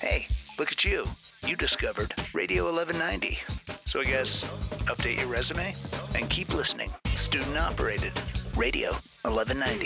Hey, look at you. You discovered Radio 1190. So I guess update your resume and keep listening. Student operated. Radio 1190.